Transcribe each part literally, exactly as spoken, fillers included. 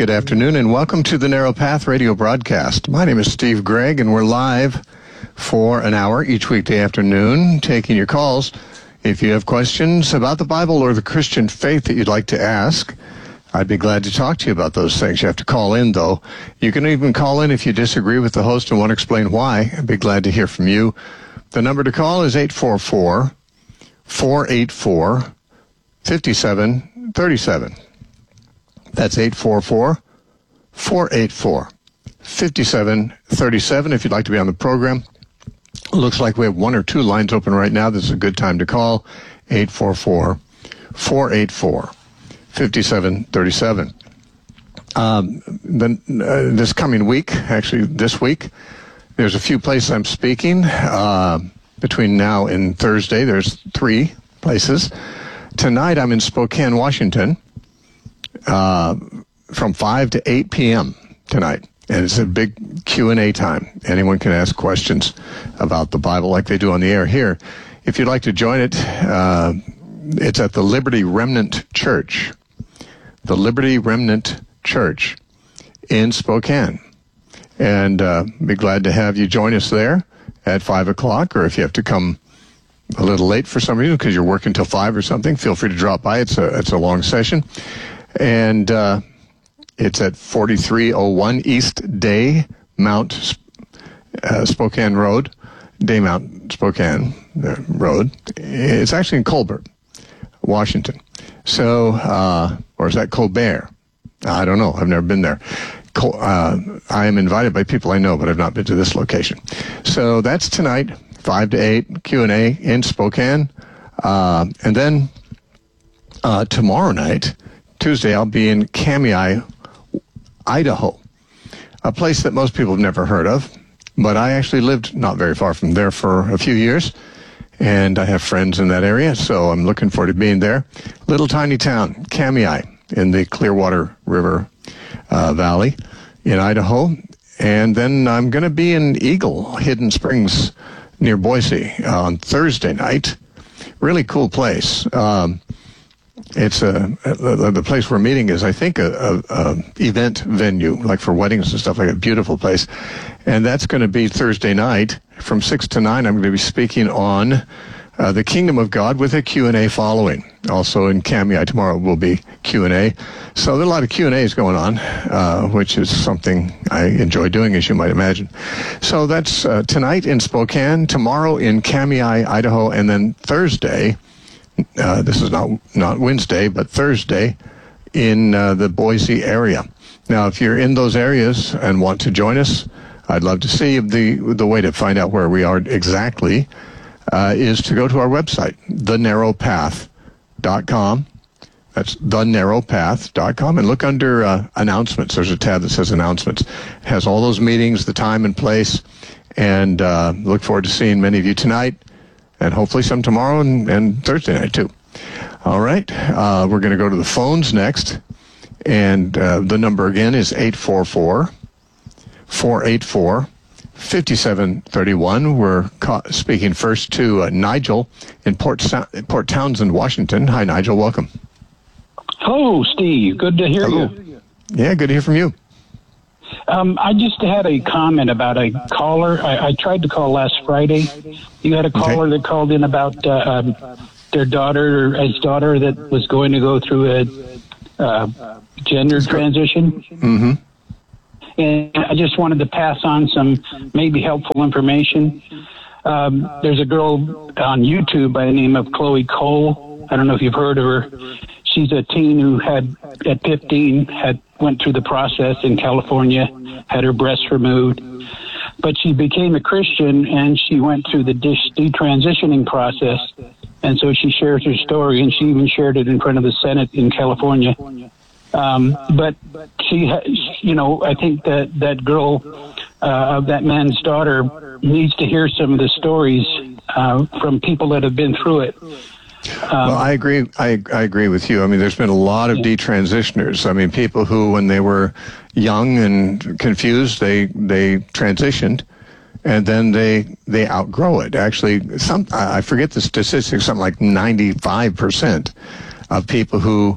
Good afternoon, and welcome to the Narrow Path radio broadcast. My name is Steve Gregg, and we're live for an hour each weekday afternoon, taking your calls. If you have questions about the Bible or the Christian faith that you'd like to ask, I'd be glad to talk to you about those things. You have to call in, though. You can even call in if you disagree with the host and want to explain why. I'd be glad to hear from you. The number to call is eight four four, four eight four, five seven three seven. That's eight four four, four eight four, five seven three seven if you'd like to be on the program. Looks like we have one or two lines open right now. This is a good time to call, eight four four, four eight four, five seven three seven. Um, then, uh, this coming week, actually this week, there's a few places I'm speaking. Uh, between now and Thursday, there's three places. Tonight, I'm in Spokane, Washington, uh, from five to eight p.m. tonight. And it's a big Q and A time. Anyone can ask questions about the Bible like they do on the air here. If you'd like to join it, uh, it's at the Liberty Remnant Church. The Liberty Remnant Church in Spokane. And uh, be glad to have you join us there at five o'clock, or if you have to come a little late for some reason because you're working till five or something, feel free to drop by. It's a, it's a long session. And uh, it's at forty-three oh one East Day Mount uh, Spokane Road, Daymount Spokane uh, Road. It's actually in Colbert, Washington. So, uh, or is that Colbert? I don't know. I've never been there. Col- uh, I am invited by people I know, but I've not been to this location. So that's tonight, five to eight, Q and A in Spokane. Uh, and then uh, tomorrow night, Tuesday, I'll be in Kamiah, Idaho, a place that most people have never heard of. But I actually lived not very far from there for a few years, and I have friends in that area, so I'm looking forward to being there. Little tiny town, Kamiah, in the Clearwater River uh, Valley in Idaho. And then I'm going to be in Eagle, Hidden Springs, near Boise, uh, on Thursday night. Really cool place. Um, it's a, a the place we're meeting is, I think, a, a, a event venue, like for weddings and stuff, like a beautiful place. And that's going to be Thursday night from six to nine. I'm going to be speaking on uh, the Kingdom of God with a Q and A following. Also in Kamiah tomorrow will be Q and A. So there are a lot of Q and A's going on, uh, which is something I enjoy doing, as you might imagine. So that's uh, tonight in Spokane, tomorrow in Kamiah, Idaho, and then Thursday, uh, this is not not Wednesday, but Thursday in uh, the Boise area. Now, if you're in those areas and want to join us, I'd love to see. The, the way to find out where we are exactly uh, is to go to our website, the narrow path dot com. That's the narrow path dot com, and look under uh, announcements. There's a tab that says announcements. It has all those meetings, the time and place, and uh, look forward to seeing many of you tonight, and hopefully some tomorrow and, and Thursday night too. All right, uh, we're going to go to the phones next, and uh, the number again is eight four four, four eight four, five seven three one. We're ca- speaking first to uh, Nigel in Port, Sa- Port Townsend, Washington. Hi, Nigel. Welcome. Hello, Steve. Good to hear Hello. you. Yeah, good to hear from you. Um, I just had a comment about a caller. I, I tried to call last Friday. You had a caller okay. that called in about uh, um, their daughter, his daughter, that was going to go through a uh, gender transition. Mm-hmm. And I just wanted to pass on some maybe helpful information. Um, there's a girl on YouTube by the name of Chloe Cole. I don't know if you've heard of her. She's a teen who had, at fifteen, had went through the process in California, had her breasts removed. But she became a Christian, and she went through the detransitioning process. And so she shares her story, and she even shared it in front of the Senate in California. Um, but she, ha- you know, I think that that girl, uh, of that man's daughter, needs to hear some of the stories uh, from people that have been through it. Um, well, I agree. I, I agree with you. I mean, there's been a lot of yeah. detransitioners. I mean, people who, when they were young and confused, they they transitioned, and then they they outgrow it. Actually, some I forget the statistics. Something like ninety-five percent of people who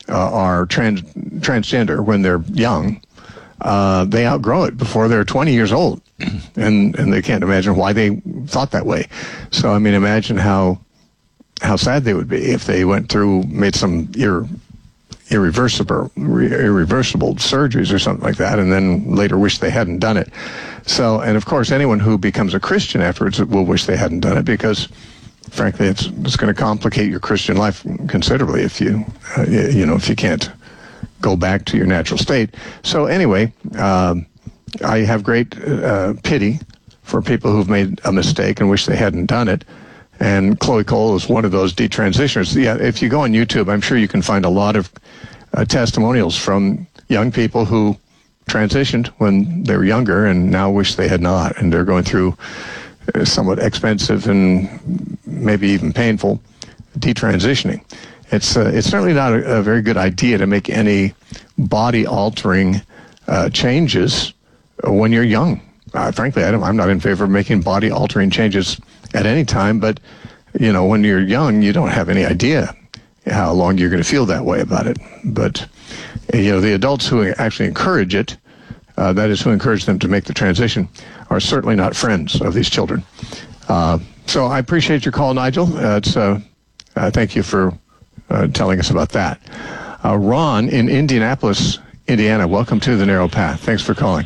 uh, are trans transgender when they're young, uh, they outgrow it before they're twenty years old, and and they can't imagine why they thought that way. So I mean, imagine how how sad they would be if they went through made some ir irreversible irreversible surgeries or something like that, and then later wish they hadn't done it. So, and of course, anyone who becomes a Christian afterwards will wish they hadn't done it, because frankly, it's it's going to complicate your Christian life considerably if you uh, you know if you can't go back to your natural state. So anyway, um, I have great uh, pity for people who've made a mistake and wish they hadn't done it. And Chloe Cole is one of those detransitioners. Yeah, if you go on YouTube, I'm sure you can find a lot of uh, testimonials from young people who transitioned when they were younger and now wish they had not, and they're going through uh, somewhat expensive and maybe even painful detransitioning. It's uh, it's certainly not a, a very good idea to make any body-altering uh, changes when you're young. Uh, frankly, I don't, I'm not in favor of making body-altering changes at any time, but, you know, when you're young, you don't have any idea how long you're going to feel that way about it. But, you know, the adults who actually encourage it, uh, that is, who encourage them to make the transition, are certainly not friends of these children. Uh, so I appreciate your call, Nigel. Uh, it's, uh, uh, thank you for uh, telling us about that. Uh, Ron in Indianapolis, Indiana, welcome to The Narrow Path. Thanks for calling.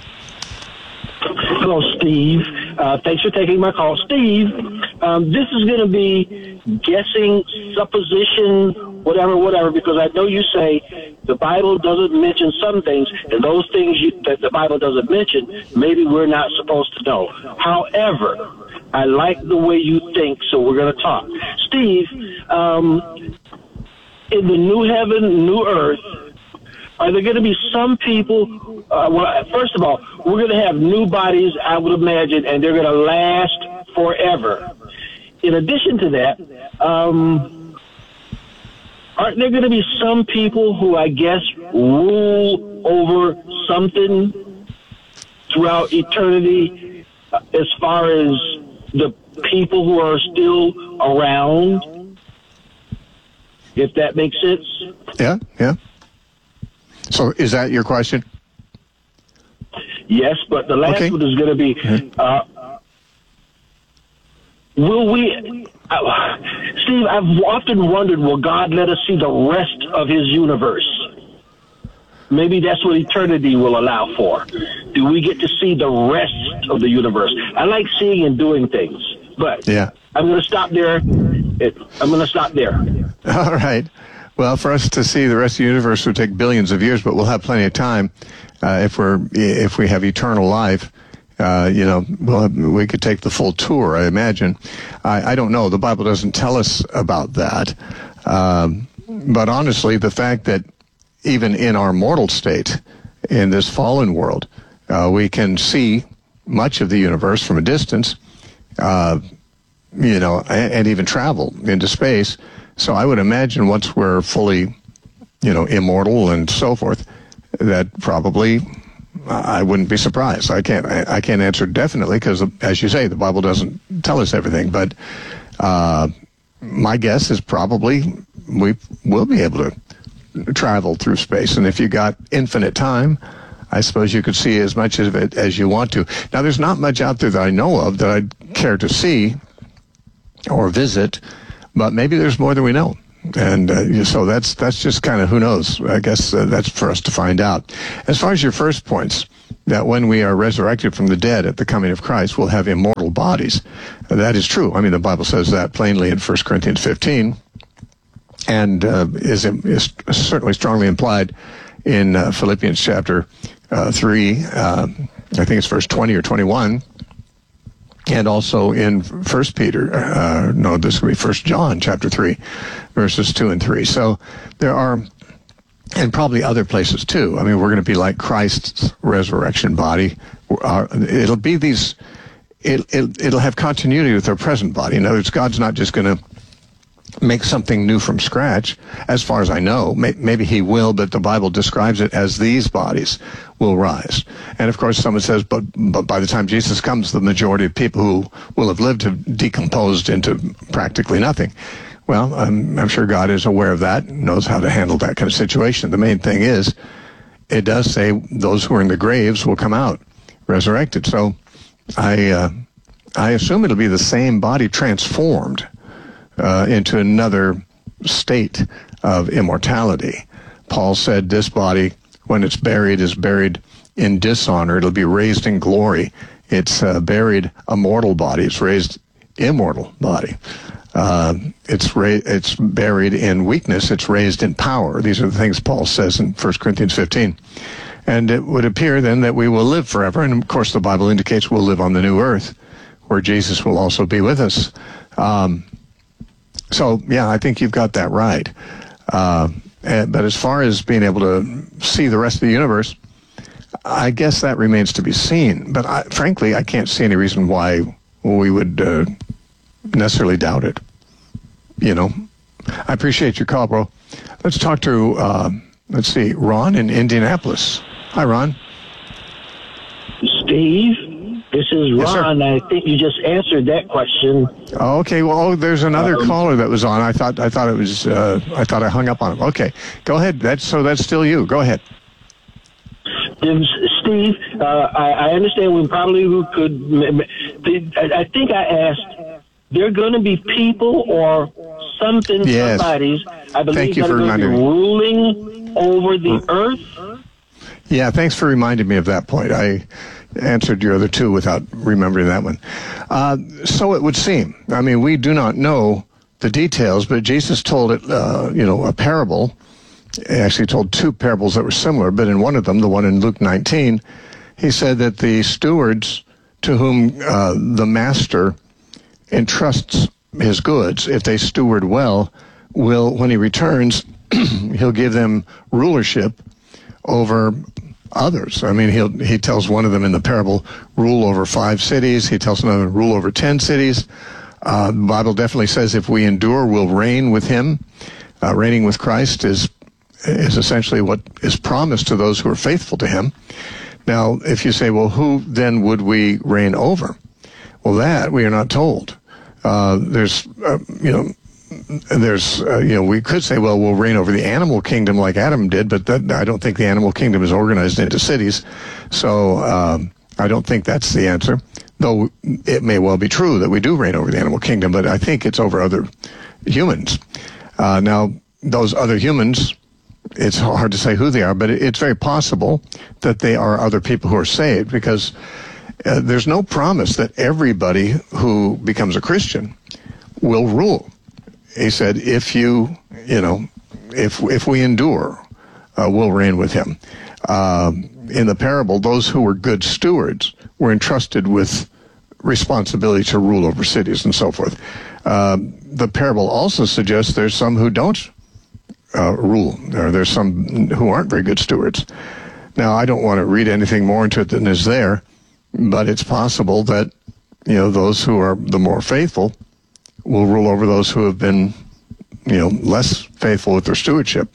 Hello, Steve. Uh, thanks for taking my call. Steve, um, this is going to be guessing, supposition, whatever, whatever, because I know you say the Bible doesn't mention some things, and those things you, that the Bible doesn't mention, maybe we're not supposed to know. However, I like the way you think, so we're going to talk. Steve, um, in the new heaven, new earth, are there going to be some people, uh, well, first of all, we're going to have new bodies, I would imagine, and they're going to last forever. In addition to that, um, aren't there going to be some people who, I guess, rule over something throughout eternity uh, as far as the people who are still around, if that makes sense? Yeah, yeah. So is that your question? Yes, but the last okay. one is going to be, uh, will we, uh, Steve, I've often wondered, will God let us see the rest of his universe? Maybe that's what eternity will allow for. Do we get to see the rest of the universe? I like seeing and doing things, but yeah. I'm going to stop there. It, I'm going to stop there. All right. Well, for us to see the rest of the universe would take billions of years, but we'll have plenty of time uh, if we're if we have eternal life. Uh, you know, we'll have, we could take the full tour, I imagine. I, I don't know. The Bible doesn't tell us about that. Um, but honestly, the fact that even in our mortal state, in this fallen world, uh, we can see much of the universe from a distance, uh, you know, and, and even travel into space. So I would imagine once we're fully, you know, immortal and so forth, that probably I wouldn't be surprised. I can't I, I can't answer definitely because, as you say, the Bible doesn't tell us everything. But uh, my guess is probably we will be able to travel through space. And if you got infinite time, I suppose you could see as much of it as you want to. Now, there's not much out there that I know of that I'd care to see or visit. But maybe there's more than we know. And uh, so that's that's just kind of who knows. I guess uh, that's for us to find out. As far as your first points, that when we are resurrected from the dead at the coming of Christ, we'll have immortal bodies. Uh, that is true. I mean, the Bible says that plainly in First Corinthians fifteen, and uh, is, is certainly strongly implied in uh, Philippians chapter uh, three. Uh, I think it's verse twenty or twenty-one. And also in First Peter, uh, no, this will be First John chapter three, verses two and three. So there are, and probably other places too. I mean, we're going to be like Christ's resurrection body. Uh, it'll be these, it, it, it'll have continuity with our present body. In other words, God's not just going to make something new from scratch, as far as I know. May, maybe he will, but the Bible describes it as these bodies will rise. And of course, someone says, but, but by the time Jesus comes, the majority of people who will have lived have decomposed into practically nothing. Well, I'm, I'm sure God is aware of that, knows how to handle that kind of situation. The main thing is, it does say those who are in the graves will come out resurrected. So I uh, I assume it'll be the same body transformed uh, into another state of immortality. Paul said this body, when it's buried, is buried in dishonor. It'll be raised in glory. It's uh, buried a mortal body. It's raised immortal body. Uh, it's ra- it's buried in weakness. It's raised in power. These are the things Paul says in First Corinthians fifteen. And it would appear then that we will live forever. And of course, the Bible indicates we'll live on the new earth, where Jesus will also be with us. Um, so, yeah, I think you've got that right. Uh, and, but as far as being able to see the rest of the universe, I guess that remains to be seen. But I, frankly, I can't see any reason why we would uh, necessarily doubt it. You know, I appreciate your call, bro. Let's talk to, uh, let's see, Ron in Indianapolis. Hi, Ron. Steve, this is Ron. Yes, I think you just answered that question. Oh, okay. Well, oh, there's another um, caller that was on. I thought I thought it was. Uh, I thought I hung up on him. Okay, go ahead. That's so. That's still you. Go ahead. Steve, uh, I, I understand we probably could. I think I asked. There are going to be people or something, yes. somebody's, I believe, Thank you that for are going to be reminding me. ruling over the earth. Yeah, thanks for reminding me of that point. I answered your other two without remembering that one. Uh, so it would seem. I mean, we do not know the details, but Jesus told it, uh, you know, a parable. He actually told two parables that were similar, but in one of them, the one in Luke nineteen, he said that the stewards to whom uh, the master entrusts his goods, if they steward well, will, when he returns, he'll give them rulership over others. I mean, he'll, he tells one of them in the parable, rule over five cities. He tells another, rule over ten cities. Uh, the Bible definitely says if we endure, we'll reign with him. Uh, reigning with Christ is is essentially what is promised to those who are faithful to him. Now, if you say, well, who then would we reign over? Well, that we are not told. Uh, there's, uh, you know, there's, uh, you know, we could say, well, we'll reign over the animal kingdom like Adam did, but that, I don't think the animal kingdom is organized into cities. So um, I don't think that's the answer, though it may well be true that we do reign over the animal kingdom, but I think it's over other humans. Uh, now, those other humans, it's hard to say who they are, but it's very possible that they are other people who are saved, because uh, there's no promise that everybody who becomes a Christian will rule. He said, if you, you know, if if we endure, uh, we'll reign with him. Uh, in the parable, those who were good stewards were entrusted with responsibility to rule over cities and so forth. Uh, the parable also suggests there's some who don't uh, rule, or there's some who aren't very good stewards. Now, I don't want to read anything more into it than is there, but it's possible that, you know, those who are the more faithful will rule over those who have been, you know, less faithful with their stewardship.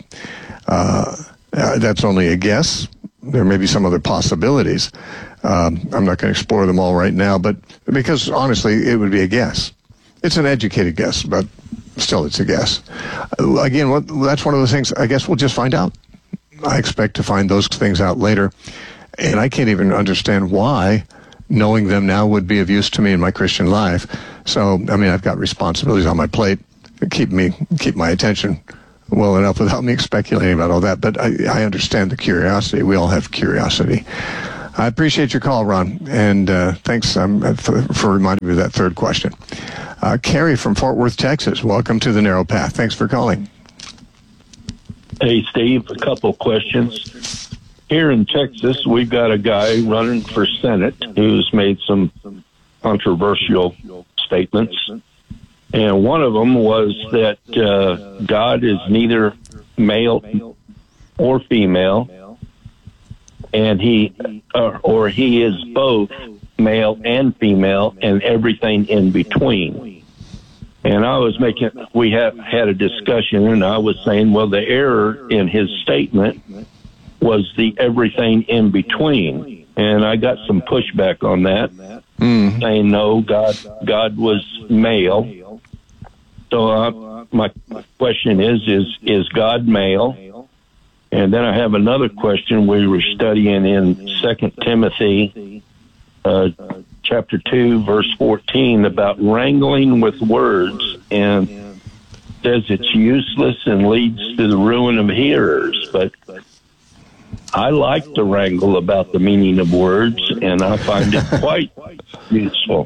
Uh, uh, that's only a guess. There may be some other possibilities. Um, I'm not going to explore them all right now, but because honestly, it would be a guess. It's an educated guess, but still, it's a guess. Uh, again, what, that's one of the things. I guess we'll just find out. I expect to find those things out later, and I can't even understand why knowing them now would be of use to me in my Christian life. So, I mean, I've got responsibilities on my plate that keep me, keep my attention well enough without me speculating about all that. But I, I understand the curiosity. We all have curiosity. I appreciate your call, Ron, and uh, thanks um, for, for reminding me of that third question. Uh, Carrie from Fort Worth, Texas, welcome to the Narrow Path. Thanks for calling. Hey, Steve, a couple questions. Here in Texas, we've got a guy running for Senate who's made some controversial statements. And one of them was that uh, God is neither male or female, and he, uh, or he is both male and female and everything in between. And I was making, we have had a discussion, and I was saying, well, the error in his statement was the everything in between. And I got some pushback on that, mm. saying, no, God God was male. So uh, my question is, is, is God male? And then I have another question. We were studying in Second Timothy, uh, chapter two, verse fourteen, about wrangling with words, and says it's useless and leads to the ruin of hearers. But I like to wrangle about the meaning of words, and I find it quite useful.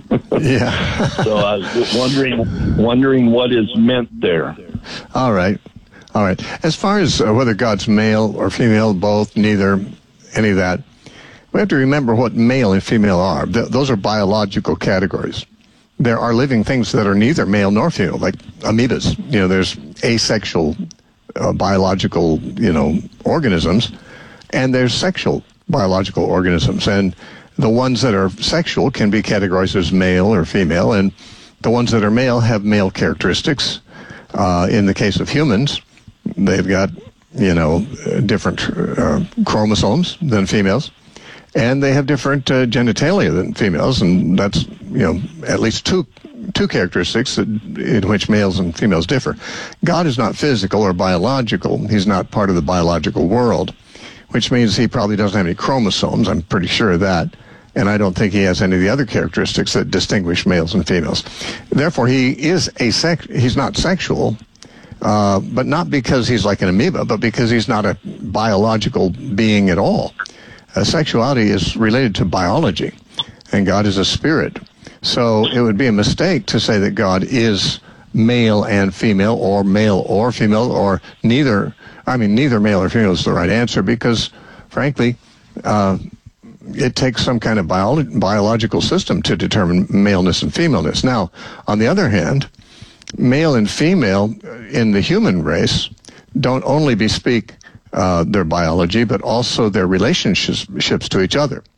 Yeah. So I was wondering, wondering what is meant there. All right. All right. As far as uh, whether God's male or female, both, neither, any of that, we have to remember what male and female are. Th- those are biological categories. There are living things that are neither male nor female, like amoebas. You know, there's asexual uh, biological, you know, organisms, and there's sexual biological organisms. And the ones that are sexual can be categorized as male or female, and the ones that are male have male characteristics. Uh, in the case of humans, they've got, you know, different uh, chromosomes than females, and they have different uh, genitalia than females, and that's, you know, at least two two characteristics that, in which males and females differ. God is not physical or biological. He's not part of the biological world, which means he probably doesn't have any chromosomes. I'm pretty sure of that. And I don't think he has any of the other characteristics that distinguish males and females. Therefore, he is asex- he's not sexual, uh, but not because he's like an amoeba, but because he's not a biological being at all. Uh, sexuality is related to biology, and God is a spirit. So it would be a mistake to say that God is male and female, or male or female, or neither. I mean, neither male or female is the right answer, because, frankly, uh, it takes some kind of bio- biological system to determine maleness and femaleness. Now, on the other hand, male and female in the human race don't only bespeak uh, their biology, but also their relationships to each other.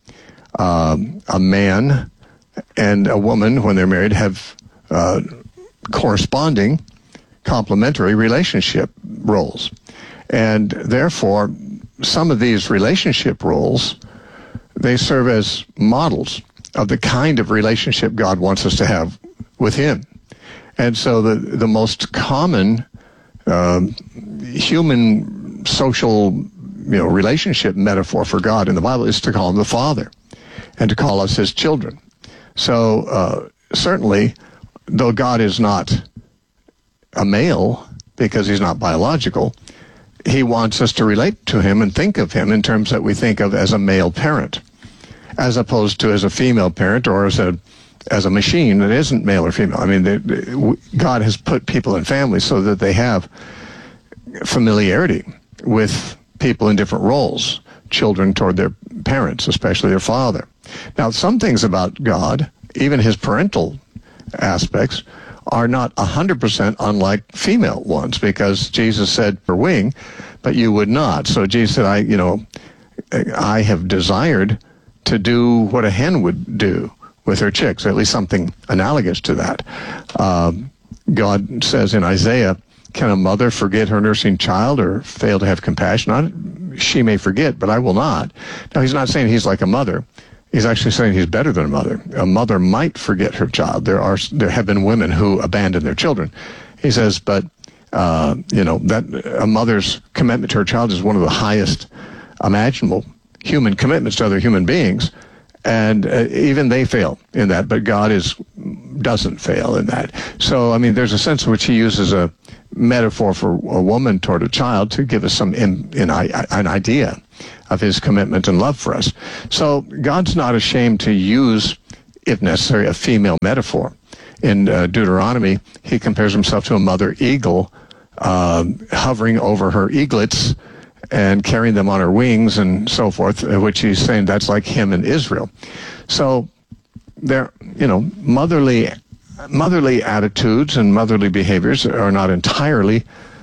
Um, a man and a woman, when they're married, have uh, corresponding complementary relationship roles. And therefore, some of these relationship roles, they serve as models of the kind of relationship God wants us to have with him. And so the, the most common um, human social, you know, relationship metaphor for God in the Bible is to call him the Father and to call us his children. So uh, certainly, though God is not a male because he's not biological, he wants us to relate to him and think of him in terms that we think of as a male parent, as opposed to as a female parent or as a as a machine that isn't male or female. I mean, they, they, God has put people in families so that they have familiarity with people in different roles, children toward their parents, especially their father. Now, some things about God, even his parental aspects, are not one hundred percent unlike female ones, because Jesus said, "For wing, but you would not." So Jesus said, I, you know, I have desired to do what a hen would do with her chicks, or at least something analogous to that. Um, God says in Isaiah, "Can a mother forget her nursing child or fail to have compassion on it? She may forget, but I will not." Now, he's not saying he's like a mother. He's actually saying he's better than a mother. A mother might forget her child. There are there have been women who abandon their children. He says, but uh, you know, that a mother's commitment to her child is one of the highest imaginable human commitments to other human beings, and uh, even they fail in that. But God is doesn't fail in that. So, I mean, there's a sense in which he uses a metaphor for a woman toward a child to give us some in, in, an idea of his commitment and love for us. So God's not ashamed to use, if necessary, a female metaphor. In uh, Deuteronomy, he compares himself to a mother eagle uh, hovering over her eaglets and carrying them on her wings and so forth, which he's saying that's like him in Israel. So there, you know, motherly motherly attitudes and motherly behaviors are not entirely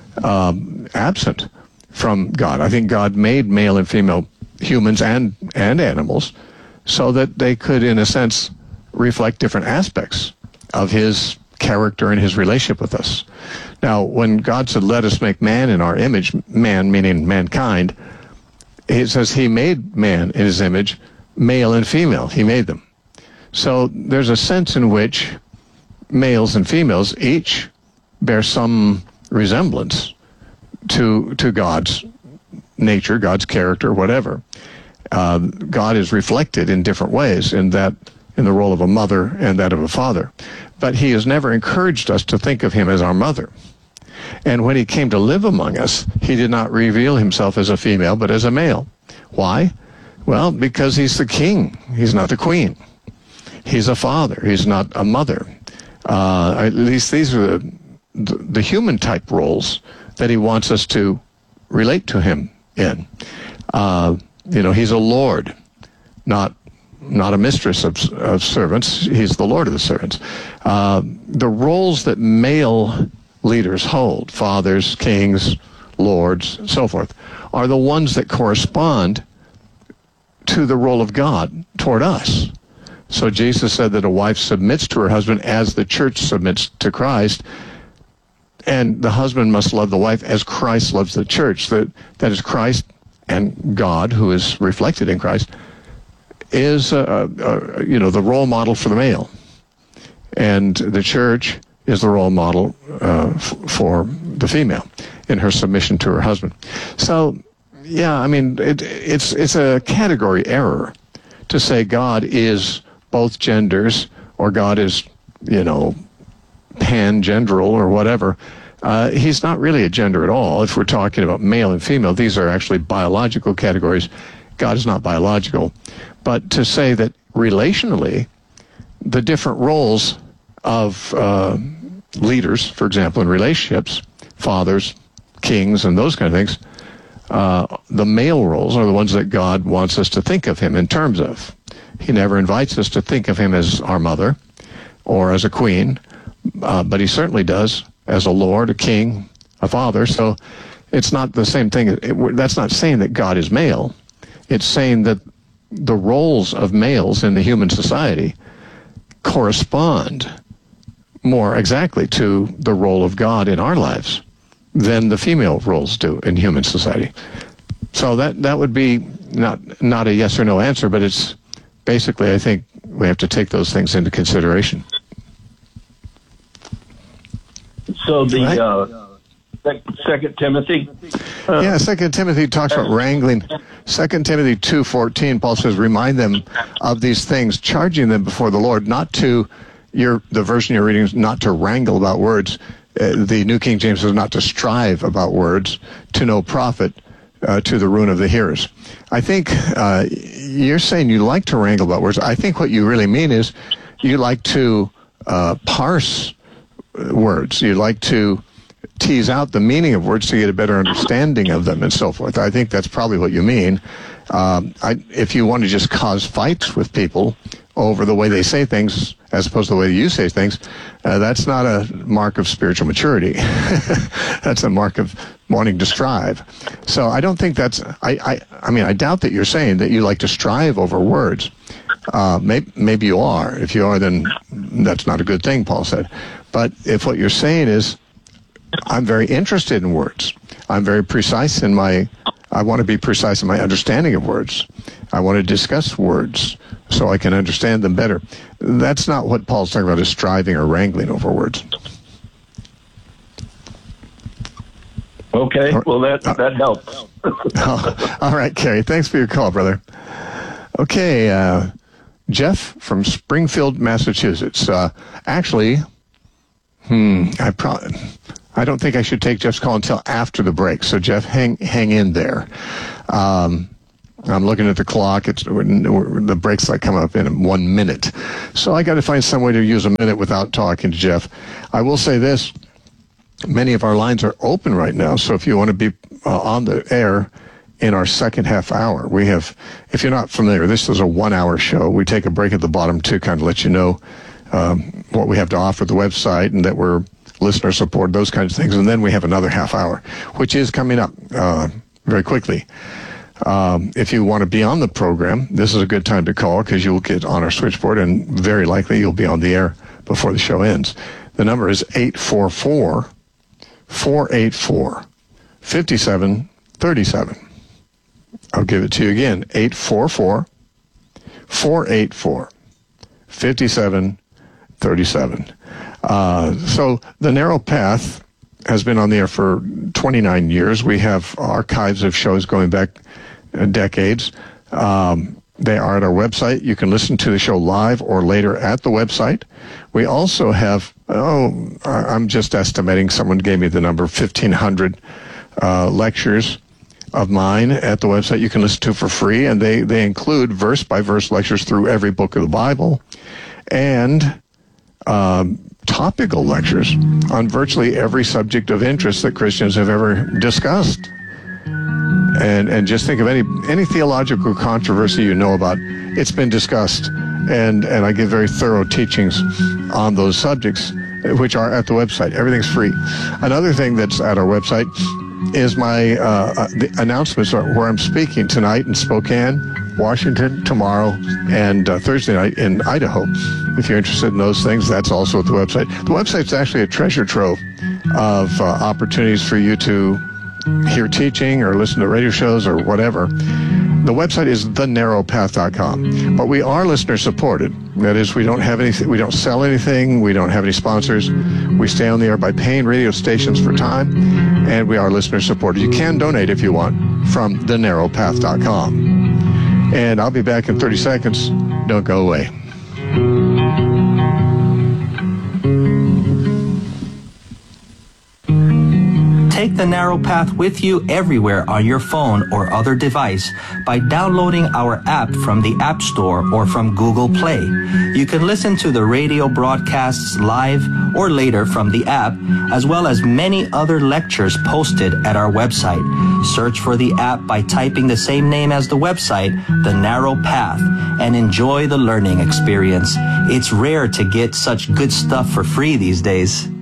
um, absent from God. I think God made male and female humans and, and animals so that they could, in a sense, reflect different aspects of his character and his relationship with us. Now, when God said, "Let us make man in our image," man meaning mankind, he says he made man in his image, male and female. He made them. So there's a sense in which males and females each bear some resemblance to to God's nature, God's character, whatever. Uh, God is reflected in different ways in that, in the role of a mother and that of a father. But he has never encouraged us to think of him as our mother. And when he came to live among us, he did not reveal himself as a female, but as a male. Why? Well, because he's the king. He's not the queen. He's a father. He's not a mother. Uh, at least these are the, the, the human type roles that he wants us to relate to him in. Uh, you know, he's a lord, not not a mistress of, of servants. He's the lord of the servants. Uh, the roles that male leaders hold, fathers, kings, lords, so forth, are the ones that correspond to the role of God toward us. So Jesus said that a wife submits to her husband as the church submits to Christ, and the husband must love the wife as Christ loves the church. That that is, Christ and God, who is reflected in Christ, is uh, uh, you know the role model for the male, and the church is the role model uh, f- for the female in her submission to her husband. So, yeah, I mean, it, it's it's a category error to say God is both genders, or God is, you know, pan-genderal or whatever. Uh, he's not really a gender at all. If we're talking about male and female, these are actually biological categories. God is not biological. But to say that relationally, the different roles of uh, leaders, for example, in relationships, fathers, kings, and those kind of things, uh, the male roles are the ones that God wants us to think of him in terms of. He never invites us to think of him as our mother or as a queen, uh, but he certainly does as a lord, a king, a father. So it's not the same thing. It, that's not saying that God is male. It's saying that the roles of males in the human society correspond more exactly to the role of God in our lives than the female roles do in human society. So that that would be not not a yes or no answer, but it's basically, I think we have to take those things into consideration. So the Right. uh, sec- Second Timothy. Uh, Yeah, Second Timothy talks about wrangling. Second Timothy two fourteen, Paul says, remind them of these things, charging them before the Lord, not to, your the version you're reading is not to wrangle about words. Uh, the New King James says not to strive about words, to no profit, uh, to the ruin of the hearers. I think uh, you're saying you like to wrangle about words. I think what you really mean is you like to uh, parse words. You like to tease out the meaning of words to get a better understanding of them and so forth. I think that's probably what you mean. Um, I, if you want to just cause fights with people over the way they say things as opposed to the way you say things, uh, that's not a mark of spiritual maturity. That's a mark of wanting to strive. So I don't think that's, I, I, I mean, I doubt that you're saying that you like to strive over words. Uh, maybe, maybe you are. If you are, then that's not a good thing, Paul said. But if what you're saying is, I'm very interested in words. I'm very precise in my, I want to be precise in my understanding of words. I want to discuss words so I can understand them better. That's not what Paul's talking about, is striving or wrangling over words. Okay, well, that, that helps. Oh, all right, Kerry. Thanks for your call, brother. Okay, uh, Jeff from Springfield, Massachusetts. Uh, actually, hmm, I probably... I don't think I should take Jeff's call until after the break. So, Jeff, hang hang in there. Um, I'm looking at the clock. It's the break's like coming up in one minute. So I got to find some way to use a minute without talking to Jeff. I will say this. Many of our lines are open right now. So if you want to be uh, on the air in our second half hour, we have, if you're not familiar, this is a one-hour show. We take a break at the bottom to kind of let you know um, what we have to offer, the website, and that we're listener support, those kinds of things. And then we have another half hour, which is coming up uh, very quickly. Um, if you want to be on the program, this is a good time to call because you'll get on our switchboard and very likely you'll be on the air before the show ends. The number is eight four four, four eight four, five seven three seven. I'll give it to you again, eight four four, four eight four, five seven three seven. Uh, so The Narrow Path has been on the air for twenty-nine years. We have archives of shows going back uh, decades. Um, they are at our website. You can listen to the show live or later at the website. We also have, oh, I'm just estimating, someone gave me the number, fifteen hundred uh, lectures of mine at the website you can listen to for free, and they, they include verse-by-verse lectures through every book of the Bible, and um, topical lectures on virtually every subject of interest that Christians have ever discussed. And and just think of any any theological controversy you know about, it's been discussed, and, and I give very thorough teachings on those subjects, which are at the website. Everything's free. Another thing that's at our website is my uh, the announcements where I'm speaking tonight in Spokane, Washington, tomorrow, and uh, Thursday night in Idaho. If you're interested in those things, that's also at the website. The website's actually a treasure trove of uh, opportunities for you to hear teaching or listen to radio shows or whatever. The website is the narrow path dot com, but we are listener supported. That is, we don't have anything, we don't sell anything, we don't have any sponsors. We stay on the air by paying radio stations for time, and we are listener supported. You can donate if you want from the narrow path dot com. And I'll be back in thirty seconds. Don't go away. Take the Narrow Path with you everywhere on your phone or other device by downloading our app from the App Store or from Google Play. You can listen to the radio broadcasts live or later from the app, as well as many other lectures posted at our website. Search for the app by typing the same name as the website, The Narrow Path, and enjoy the learning experience. It's rare to get such good stuff for free these days.